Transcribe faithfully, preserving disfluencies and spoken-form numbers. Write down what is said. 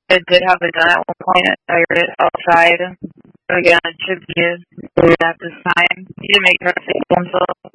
I did have a gun at one point. I heard it outside. Again, it should be at this time. He didn't make her himself.